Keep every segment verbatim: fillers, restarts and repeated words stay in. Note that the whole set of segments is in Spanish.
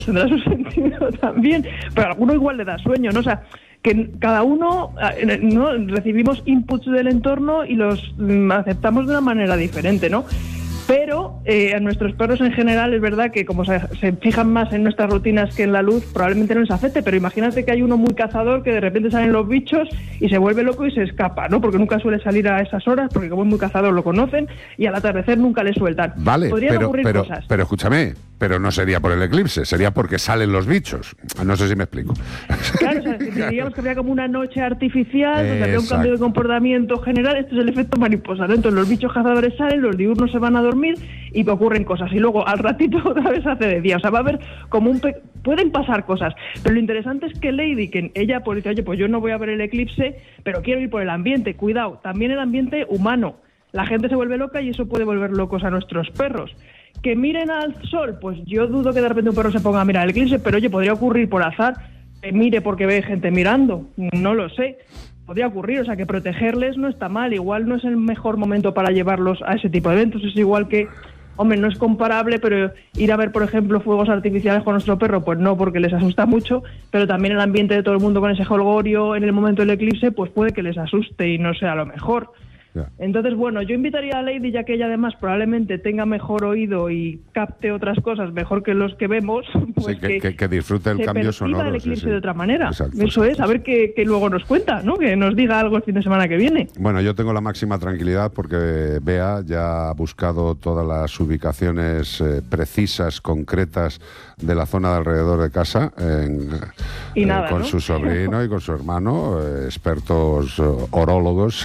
tendrá su sentido también, pero a alguno igual le da sueño, ¿no? O sea, que cada uno, ¿no? Recibimos inputs del entorno y los mm, aceptamos de una manera diferente, ¿no? Pero eh, a nuestros perros en general es verdad que como se, se fijan más en nuestras rutinas que en la luz, probablemente no les afecte, pero imagínate que hay uno muy cazador que de repente salen los bichos y se vuelve loco y se escapa, ¿no? Porque nunca suele salir a esas horas, porque como es muy cazador lo conocen y al atardecer nunca le sueltan. Vale, Podrían pero, ocurrir pero, cosas. pero escúchame, pero no sería por el eclipse, sería porque salen los bichos. No sé si me explico. Claro, o sea, si diríamos que habría como una noche artificial, donde habría un Exacto. cambio de comportamiento general, este es el efecto mariposa, ¿no? Entonces los bichos cazadores salen, los diurnos se van a dormir y ocurren cosas, y luego al ratito otra vez hace de día, o sea, va a haber como un... Pe- pueden pasar cosas, pero lo interesante es que Lady, que ella pues dice, oye, pues yo no voy a ver el eclipse, pero quiero ir por el ambiente, cuidado, también el ambiente humano, la gente se vuelve loca y eso puede volver locos a nuestros perros. Que miren al sol, pues yo dudo que de repente un perro se ponga a mirar el eclipse, pero oye, podría ocurrir por azar, que mire porque ve gente mirando, no lo sé, podría ocurrir, o sea que protegerles no está mal, igual no es el mejor momento para llevarlos a ese tipo de eventos, es igual que, hombre, no es comparable, pero ir a ver, por ejemplo, fuegos artificiales con nuestro perro, pues no, porque les asusta mucho, pero también el ambiente de todo el mundo con ese jolgorio en el momento del eclipse, pues puede que les asuste y no sea lo mejor. Ya. Entonces, bueno, yo invitaría a Lady, ya que ella además probablemente tenga mejor oído y capte otras cosas mejor que los que vemos, pues Sí, que, que, que disfrute el se cambio perciba sonoro. el eclipse sí, sí. de otra manera. Exacto, Eso exacto, es, a ver qué, qué luego nos cuenta, ¿no? Que nos diga algo el fin de semana que viene. Bueno, yo tengo la máxima tranquilidad porque Bea ya ha buscado todas las ubicaciones eh, precisas, concretas de la zona de alrededor de casa en, Y eh, nada, con ¿no? su sobrino y con su hermano, eh, expertos eh, orólogos.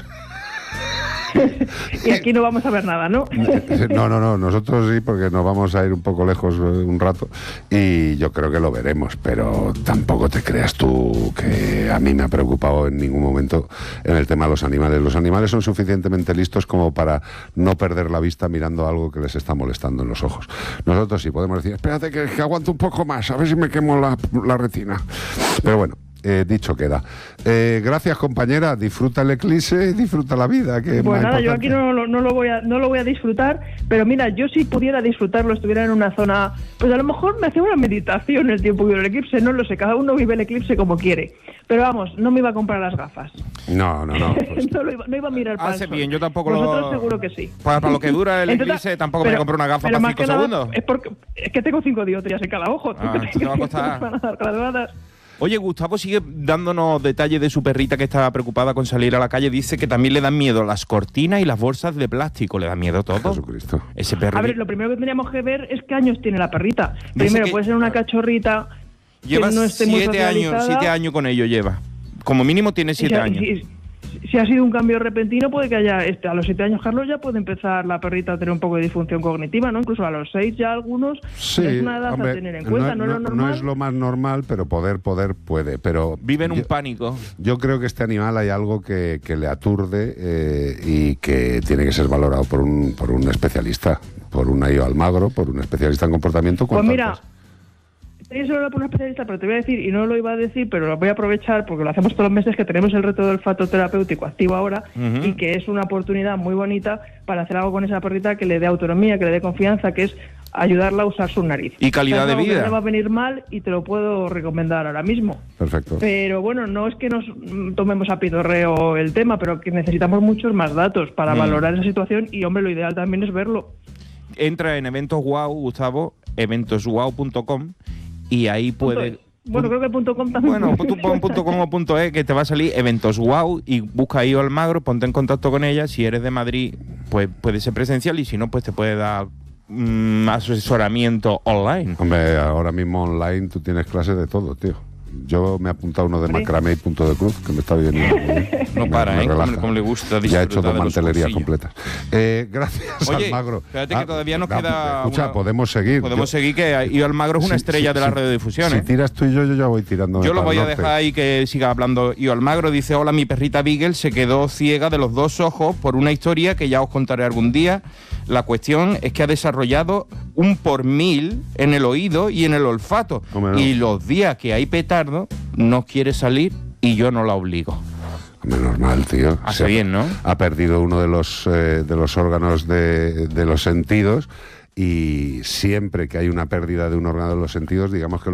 Y aquí no vamos a ver nada, ¿no? No, no, no, nosotros sí, porque nos vamos a ir un poco lejos eh, un rato y yo creo que lo veremos, pero tampoco te creas tú que a mí me ha preocupado en ningún momento en el tema de los animales. Los animales son suficientemente listos como para no perder la vista mirando algo que les está molestando en los ojos. Nosotros sí podemos decir, espérate que, que aguanto un poco más, a ver si me quemo la, la retina. Pero bueno. Eh, dicho queda. Eh, gracias, compañera. Disfruta el eclipse y disfruta la vida. Que es Pues más nada, yo importante. aquí no, lo- no lo voy a no lo voy a disfrutar, pero mira, yo si pudiera disfrutarlo, estuviera en una zona, pues a lo mejor me hacía una meditación el tiempo que dura el eclipse, no lo sé, cada uno vive el eclipse como quiere. Pero vamos, no me iba a comprar las gafas. No, no, no. Pues, no, lo iba, no iba a mirar para Hace el sol. bien, yo tampoco Vosotros lo... seguro que sí. Para, para lo que dura el Entonces, eclipse tampoco pero- me compro una gafa pero para más cinco que nada segundos. Es, porque, es que tengo cinco dioptrías en cada ojo. Ah, ¿Tú entonces te va a costar. Van a dar graduadas. Oye, Gustavo sigue dándonos detalles de su perrita que estaba preocupada con salir a la calle. Dice que también le dan miedo las cortinas y las bolsas de plástico. ¿Le da miedo todo? Jesucristo. Ese perro A ver, lo primero que tendríamos que ver es qué años tiene la perrita. Primero, que- puede ser una cachorrita lleva que no esté muy siete años, socializada. siete años con ello lleva. Como mínimo tiene Y siete si- años. Si, si ha sido un cambio repentino, puede que haya, este, a los siete años, Carlos, ya puede empezar la perrita a tener un poco de disfunción cognitiva, ¿no? Incluso a los seis ya algunos, Sí, es una edad hombre, a tener en cuenta, no, no, es lo no normal. es lo más normal, pero poder, poder puede. Pero Vive en un yo, pánico. yo creo que este animal hay algo que, que le aturde eh, y que tiene que ser valorado por un, por un especialista, por un Ayo Almagro, por un especialista en comportamiento. Pues cuanto mira, antes. eso lo por una especialista, pero te voy a decir, y no lo iba a decir, pero lo voy a aprovechar porque lo hacemos todos los meses, que tenemos el reto del olfato terapéutico activo ahora, Ujú. y que es una oportunidad muy bonita para hacer algo con esa perrita que le dé autonomía, que le dé confianza, que es ayudarla a usar su nariz. Y calidad Es de algo que vida. no le va a venir mal y te lo puedo recomendar ahora mismo. Perfecto. Pero bueno, no es que nos mm, tomemos a pidorreo el tema, pero que necesitamos muchos más datos para Mm. valorar esa situación y, hombre, lo ideal también es verlo. Entra en Eventos Wow, Gustavo, eventos wow punto com y ahí puede... Punto es. Bueno, creo que el punto com también. Bueno, tú pon punto com o punto es que te va a salir Eventos Wow y busca ahí Almagro, ponte en contacto con ella. Si eres de Madrid, pues puede ser presencial y si no, pues te puede dar mm, asesoramiento online. Hombre, ahora mismo online tú tienes clases de todo, tío. Yo me he apuntado a uno de Hombre. macramé y punto de cruz, que me está viniendo muy bien. No Me- para, me ¿eh? relaja. Como, como le gusta Ya he hecho disfrutar dos de los mantelerías cursillos. completas. Eh, gracias, Oye, Almagro. espérate que todavía nos da- queda Escucha, una- podemos seguir. Podemos Yo- seguir que Io Almagro es una Sí, estrella sí, de la sí. radiodifusión, Si ¿eh? tiras tú y yo, yo ya voy tirando. Yo lo voy a dejar ahí que siga hablando. Io Almagro dice, hola, mi perrita Beagle se quedó ciega de los dos ojos por una historia que ya os contaré algún día. La cuestión es que ha desarrollado un por mil en el oído y en el olfato. Hombre, no. Y los días que hay petardo, no quiere salir y yo no la obligo. Hombre, normal, tío. Hace Se ha- bien, ¿no? Ha perdido uno de los, eh, de los órganos de, de los sentidos y siempre que hay una pérdida de un órgano de los sentidos, digamos que